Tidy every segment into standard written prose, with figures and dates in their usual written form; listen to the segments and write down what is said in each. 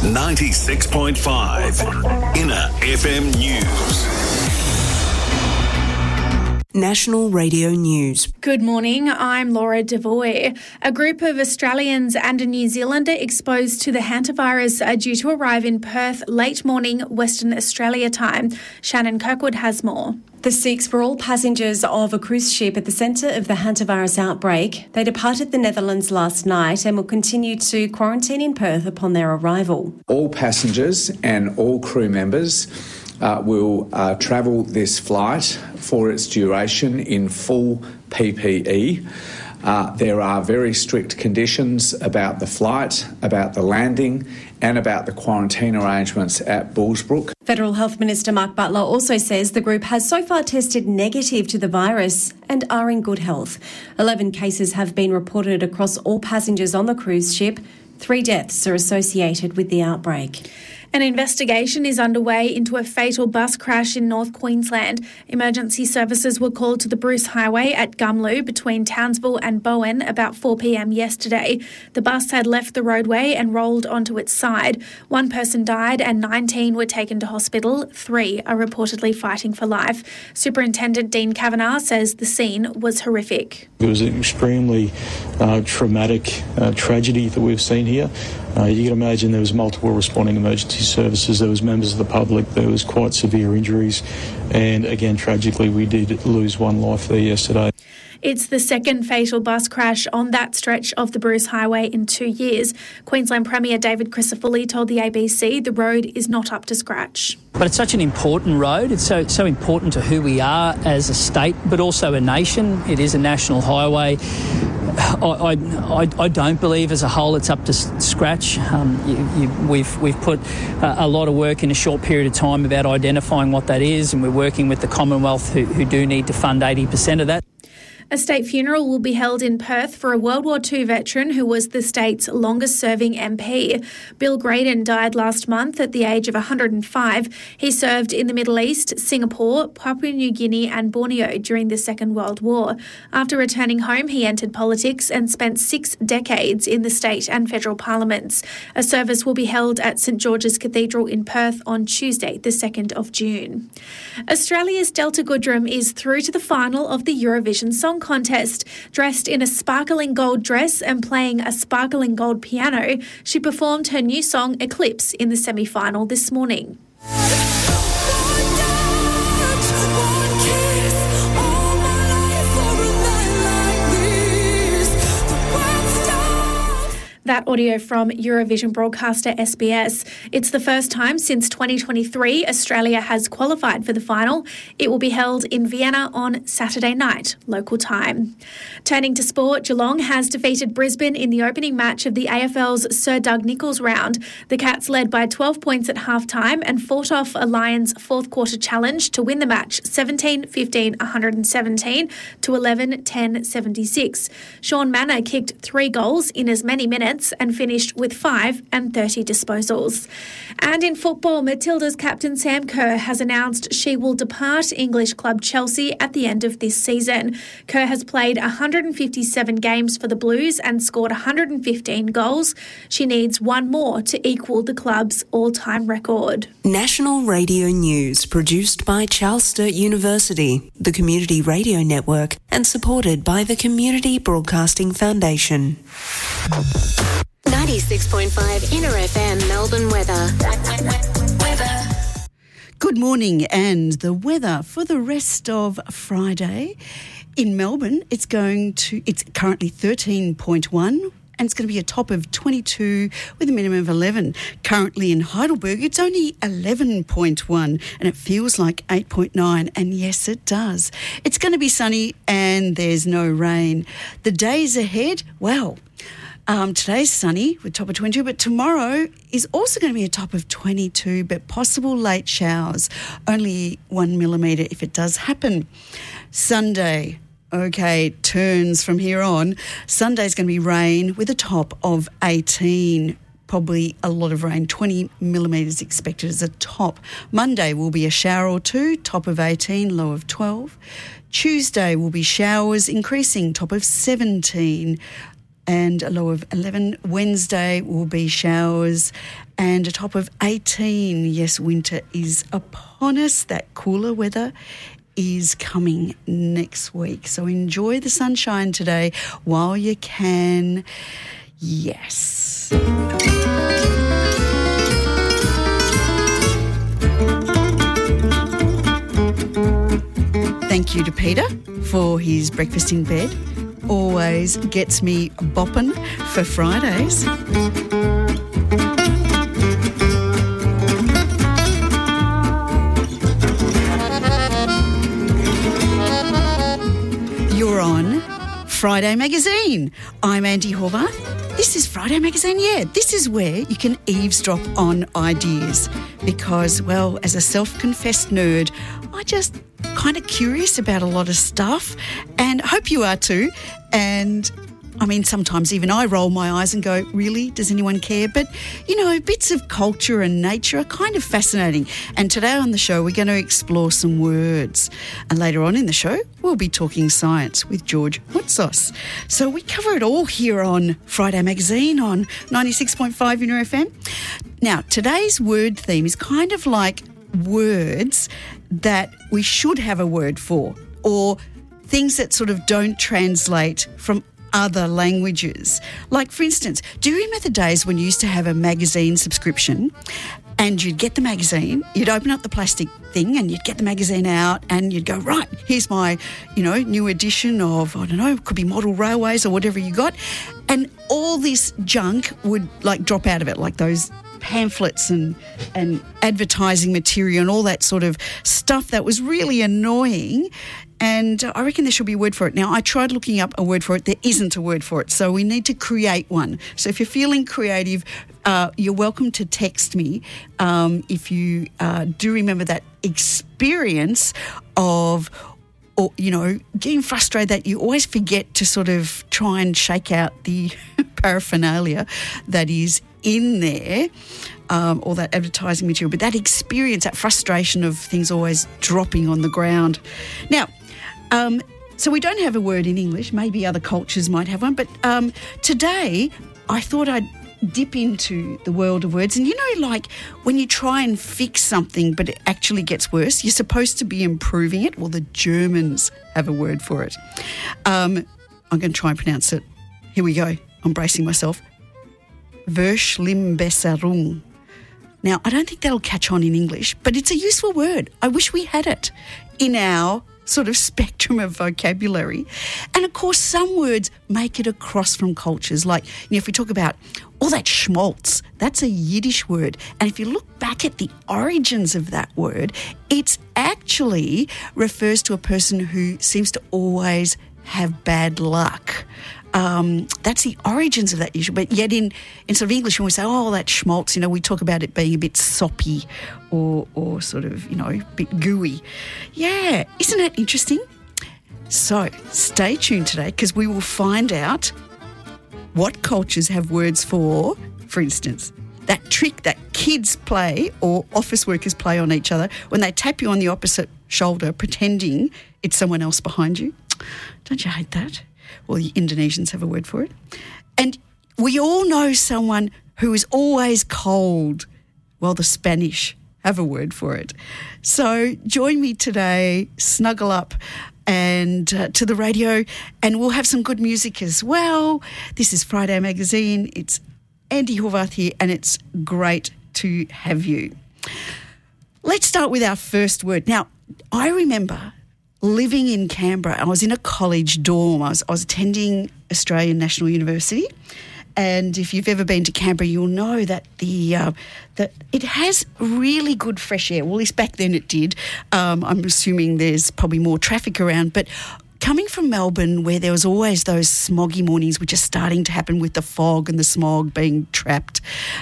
96.5 Inner FM News. National Radio News. Good morning, I'm Laura Devoy. A group of Australians and a New Zealander exposed to the hantavirus are due to arrive in Perth late morning Western Australia time. Shannon Kirkwood has more. The 6 were all passengers of a cruise ship at the centre of the hantavirus outbreak. They departed the Netherlands last night and will continue to quarantine in Perth upon their arrival. All passengers and all crew members will travel this flight for its duration in full PPE. There are very strict conditions about the flight, about the landing and about the quarantine arrangements at Bullsbrook. Federal Health Minister Mark Butler also says the group has so far tested negative to the virus and are in good health. 11 cases have been reported across all passengers on the cruise ship. 3 deaths are associated with the outbreak. An investigation is underway into a fatal bus crash in North Queensland. Emergency services were called to the Bruce Highway at Gumlu between Townsville and Bowen about 4 p.m. yesterday. The bus had left the roadway and rolled onto its side. 1 person died and 19 were taken to hospital. 3 are reportedly fighting for life. Superintendent Dean Kavanagh says the scene was horrific. It was an extremely traumatic tragedy that we've seen here. You can imagine there was multiple responding emergency services, there was members of the public, there was quite severe injuries, and again, tragically, we did lose 1 life there yesterday. It's the second fatal bus crash on that stretch of the Bruce Highway in 2 years. Queensland Premier David Crisafulli told the ABC the road is not up to scratch. But it's such an important road. It's so important to who we are as a state, but also a nation. It is a national highway. I don't believe as a whole it's up to scratch. We've put a lot of work in a short period of time about identifying what that is, and we're working with the Commonwealth who do need to fund 80% of that. A state funeral will be held in Perth for a World War II veteran who was the state's longest-serving MP. Bill Graydon died last month at the age of 105. He served in the Middle East, Singapore, Papua New Guinea and Borneo during the Second World War. After returning home, he entered politics and spent 6 decades in the state and federal parliaments. A service will be held at St George's Cathedral in Perth on Tuesday, the 2nd of June. Australia's Delta Goodrem is through to the final of the Eurovision Song Contest. Dressed in a sparkling gold dress and playing a sparkling gold piano, she performed her new song Eclipse in the semi-final this morning. That audio from Eurovision broadcaster SBS. It's the first time since 2023 Australia has qualified for the final. It will be held in Vienna on Saturday night, local time. Turning to sport, Geelong has defeated Brisbane in the opening match of the AFL's Sir Doug Nicholls round. The Cats led by 12 points at half-time and fought off a Lions fourth-quarter challenge to win the match 17-15-117 to 11-10-76. Sean Manor kicked 3 goals in as many minutes and finished with 5 and 30 disposals. And in football, Matilda's captain Sam Kerr has announced she will depart English club Chelsea at the end of this season. Kerr has played 157 games for the Blues and scored 115 goals. She needs 1 more to equal the club's all-time record. National Radio News, produced by Charles Sturt University, the Community Radio Network, and supported by the Community Broadcasting Foundation. 96.5 Inner FM Melbourne weather. Good morning, and the weather for the rest of Friday in Melbourne, it's currently 13.1. And it's going to be a top of 22 with a minimum of 11. Currently in Heidelberg, it's only 11.1 and it feels like 8.9. And yes, it does. It's going to be sunny and there's no rain. The days ahead, well, today's sunny with top of 22, but tomorrow is also going to be a top of 22, but possible late showers. Only 1 millimetre if it does happen. Sunday, okay, turns from here on. Sunday's going to be rain with a top of 18. Probably a lot of rain, 20 millimetres expected as a top. Monday will be a shower or 2, top of 18, low of 12. Tuesday will be showers increasing, top of 17. and a low of 11. Wednesday will be showers and a top of 18. Yes, winter is upon us. That cooler weather is coming next week. So enjoy the sunshine today while you can. Yes. Thank you to Peter for his breakfast in bed. Always gets me bopping for Fridays. You're on Friday Magazine. I'm Andy Horvath. This is Friday Magazine, This is where you can eavesdrop on ideas because, well, as a self-confessed nerd, I just kind of curious about a lot of stuff and I hope you are too. And I mean, sometimes even I roll my eyes and go, really? Does anyone care? But, you know, bits of culture and nature are kind of fascinating. And today on the show, we're going to explore some words. And later on in the show, we'll be talking science with George Woodsos. So we cover it all here on Friday Magazine on 96.5 Inner FM. Now, today's word theme is kind of like words that we should have a word for or things that sort of don't translate from other languages. Like, for instance, do you remember the days when you used to have a magazine subscription and you'd get the magazine, you'd open up the plastic thing and you'd get the magazine out and you'd go, right, here's my, new edition of, I don't know, it could be Model Railways or whatever you got. And all this junk would drop out of it, like those pamphlets and advertising material and all that sort of stuff that was really annoying. And I reckon there should be a word for it. Now, I tried looking up a word for it. There isn't a word for it. So we need to create one. So if you're feeling creative, you're welcome to text me if you do remember that experience of, getting frustrated that you always forget to sort of try and shake out the paraphernalia that is in there, all that advertising material, but that experience, that frustration of things always dropping on the ground. Now, so we don't have a word in English. Maybe other cultures might have one, but today I thought I'd dip into the world of words. And like when you try and fix something but it actually gets worse, you're supposed to be improving it. Well, the Germans have a word for it. I'm going to try and pronounce it. Here we go. I'm bracing myself. Verschlimmbesserung. Now, I don't think that'll catch on in English, but it's a useful word. I wish we had it in our sort of spectrum of vocabulary. And, of course, some words make it across from cultures. Like, if we talk about all that schmaltz, that's a Yiddish word. And if you look back at the origins of that word, it actually refers to a person who seems to always have bad luck. That's the origins of that issue. But yet in sort of English, when we say, oh, that schmaltz, we talk about it being a bit soppy or sort of, a bit gooey. Yeah, isn't that interesting? So stay tuned today because we will find out what cultures have words for instance, that trick that kids play or office workers play on each other when they tap you on the opposite shoulder pretending it's someone else behind you. Don't you hate that? Well, the Indonesians have a word for it. And we all know someone who is always cold. Well, the Spanish have a word for it. So join me today, snuggle up and to the radio, and we'll have some good music as well. This is Friday Magazine. It's Andy Horvath here, and it's great to have you. Let's start with our first word. Now, I remember living in Canberra. I was in a college dorm. I was attending Australian National University, and if you've ever been to Canberra, you'll know that that it has really good fresh air. Well, at least back then it did. I'm assuming there's probably more traffic around, but coming from Melbourne, where there was always those smoggy mornings, which are starting to happen with the fog and the smog being trapped.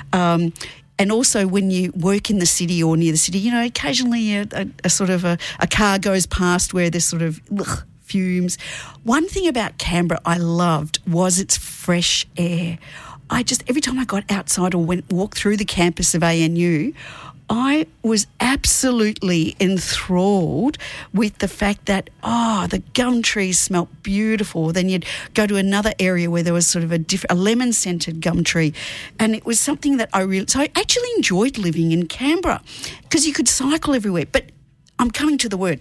And also when you work in the city or near the city, occasionally a sort of a car goes past where there's sort of fumes. One thing about Canberra I loved was its fresh air. Every time I got outside or walked through the campus of ANU, I was absolutely enthralled with the fact that, the gum trees smelt beautiful. Then you'd go to another area where there was sort of a lemon-scented gum tree. And it was something that so I actually enjoyed living in Canberra because you could cycle everywhere. But I'm coming to the word.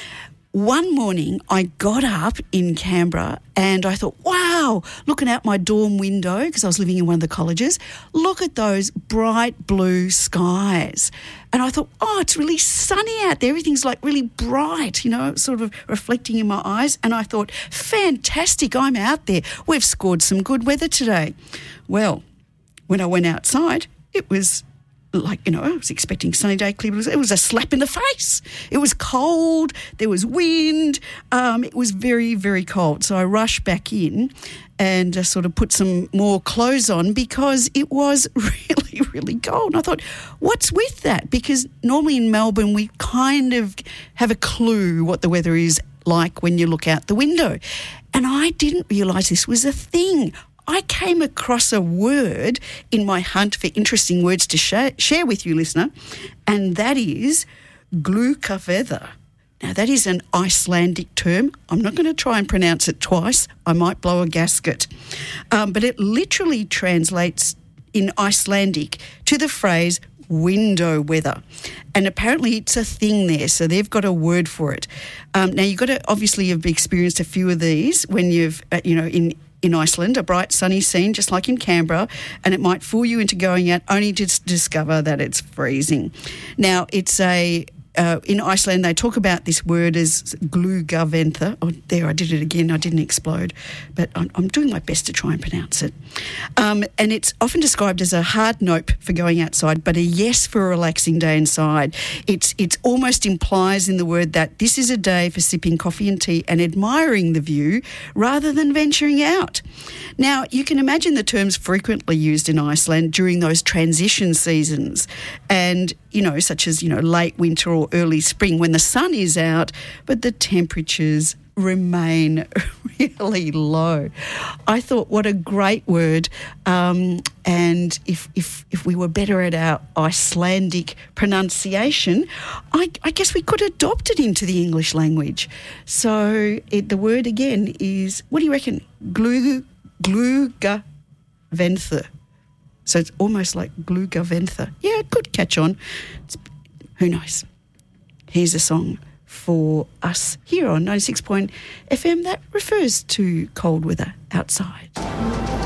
One morning I got up in Canberra and I thought, wow, looking out my dorm window, because I was living in one of the colleges, look at those bright blue skies. And I thought, it's really sunny out there. Everything's like really bright, sort of reflecting in my eyes. And I thought, fantastic, I'm out there. We've scored some good weather today. Well, when I went outside, it was I was expecting sunny day, clear. It was a slap in the face. It was cold. There was wind. It was very, very cold. So I rushed back in and sort of put some more clothes on because it was really, really cold. And I thought, what's with that? Because normally in Melbourne, we kind of have a clue what the weather is like when you look out the window. And I didn't realise this was a thing. I came across a word in my hunt for interesting words to share with you, listener, and that is glúkaveður. Now, that is an Icelandic term. I'm not going to try and pronounce it twice. I might blow a gasket. But it literally translates in Icelandic to the phrase window weather. And apparently it's a thing there, so they've got a word for it. Now, you've got to obviously have experienced a few of these when you've, in Iceland, a bright sunny scene just like in Canberra, and it might fool you into going out only to discover that it's freezing. Now, it's in Iceland they talk about this word as glúkaveður. Oh, there, I did it again. I didn't explode, but I'm doing my best to try and pronounce it. And it's often described as a hard nope for going outside, but a yes for a relaxing day inside. It's almost implies in the word that this is a day for sipping coffee and tea and admiring the view rather than venturing out. Now, you can imagine the term's frequently used in Iceland during those transition seasons and, such as, late winter or early spring when the sun is out, but the temperatures remain really low. I thought, what a great word. And if we were better at our Icelandic pronunciation, I guess we could adopt it into the English language. So the word again is, what do you reckon? Glúkaveður. So it's almost like glúkaveður. Yeah, it could catch on. Who knows? Here's a song for us here on 96.FM that refers to cold weather outside.